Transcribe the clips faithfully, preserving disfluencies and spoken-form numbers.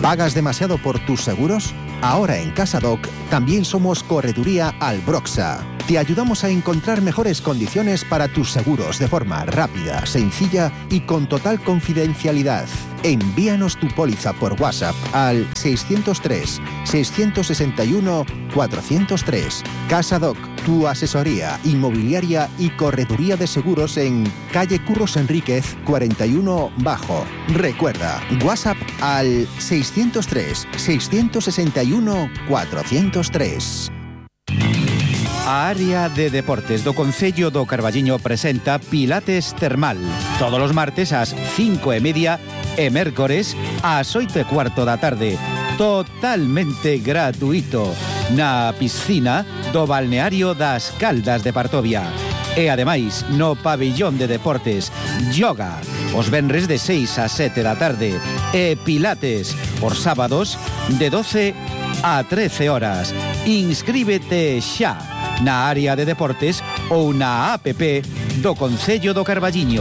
¿Pagas demasiado por tus seguros? Ahora en CasaDoc también somos Correduría Albroxa. Te ayudamos a encontrar mejores condiciones para tus seguros de forma rápida, sencilla y con total confidencialidad. Envíanos tu póliza por WhatsApp al seiscientos tres, seiscientos sesenta y uno, cuatrocientos tres. CasaDoc, tu asesoría inmobiliaria y correduría de seguros en calle Curros Enríquez cuarenta y uno Bajo. Recuerda, WhatsApp al seiscientos tres, seiscientos sesenta y uno, cuatrocientos tres. A área de deportes do Concello do Carballiño presenta Pilates Termal. Todos os martes ás cinco e media e mércores ás oito e cuarto da tarde. Totalmente gratuito na piscina do balneario das Caldas de Partovia. E ademais, no pabillón de deportes, yoga os venres de seis a sete da tarde e pilates os sábados de doce a trece horas. Inscríbete xa na área de deportes ou na app do Concello do Carballiño.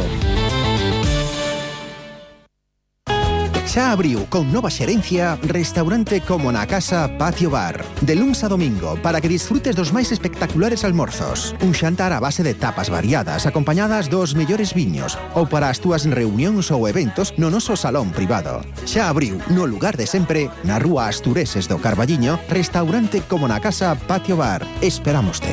Xa abriu con nova xerencia restaurante Como na Casa Patio Bar. De luns a domingo para que disfrutes dos máis espectaculares almorzos. Un xantar a base de tapas variadas acompañadas dos mellores viños ou para as túas reunións ou eventos no noso salón privado. Xa abriu no lugar de sempre na rúa Astureses do Carballiño restaurante Como na Casa Patio Bar. Esperámoste.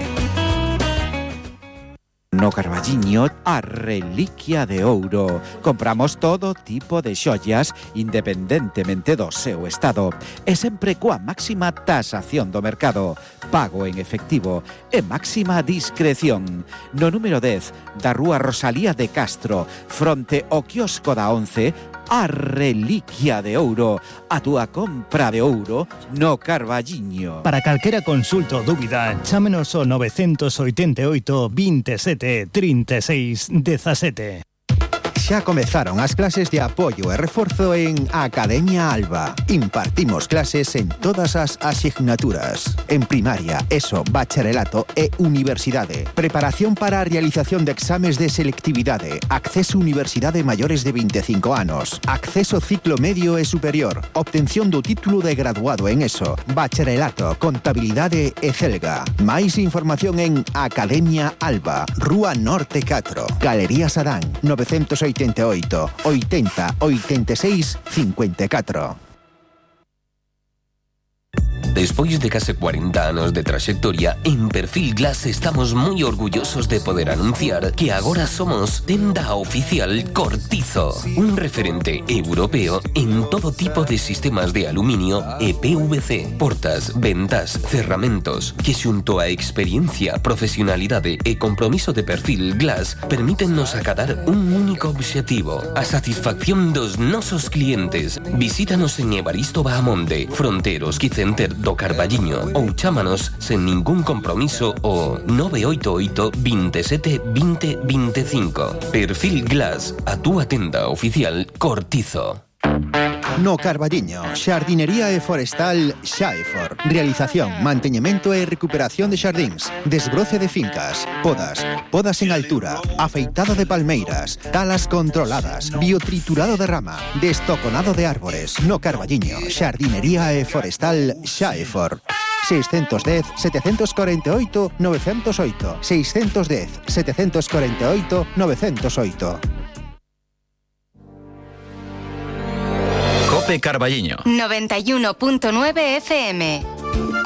No Carballiño, a Reliquia de Ouro. Compramos todo tipo de xollas independentemente do seu estado e sempre coa máxima tasación do mercado, pago en efectivo e máxima discreción. No número dez da rúa Rosalía de Castro, fronte ao quiosco da once, a Reliquia de Ouro, a túa compra de ouro no Carballiño. Para calquera consulta ou dúbida, chámenos ao novecientos oitenta e oito, veintisiete, trinta e seis, dezasete. Xa comezaron as clases de apoio e reforzo en Academia Alba. Impartimos clases en todas as asignaturas. En primaria, ESO, bacharelato e universidade. Preparación para a realización de exames de selectividade. Acceso a universidade maiores de vinte e cinco anos. Acceso ciclo medio e superior. Obtención do título de graduado en ESO, bacharelato, contabilidade e celga. Máis información en Academia Alba, Rúa Norte catro, Galería Sadán, novecientos oitenta e oito, oitenta, oitenta e seis, cincuenta e catro. Despois de case cuarenta anos de traxectoria, en Perfil Glass estamos moi orgullosos de poder anunciar que agora somos tenda oficial Cortizo, un referente europeo en todo tipo de sistemas de aluminio e P V C, portas, ventas, cerramentos, que xunto a experiencia, profesionalidade e compromiso de Perfil Glass permítennos acadar un único obxectivo, a satisfacción dos nosos clientes. Visítanos en Evaristo Bahamonde, Fronteros Quicenter do Carballiño ou chámanos sen ningún compromiso o nove oito oito, veintisiete, veinte, veinticinco. Perfil Glass, a túa tenda oficial Cortizo. No Carballiño, xardinería e forestal Xaefor. Realización, manteñemento e recuperación de xardíns, desbroce de fincas, podas, podas en altura, afeitado de palmeiras, talas controladas, biotriturado de rama, destoconado de árbores. No Carballiño, xardinería e forestal Xaefor. seiscientos dez, setecientos cuarenta e oito, novecientos oito. seiscientos dez, setecientos cuarenta e oito, novecientos oito. Cope Carballiño noventa y uno punto nueve F M.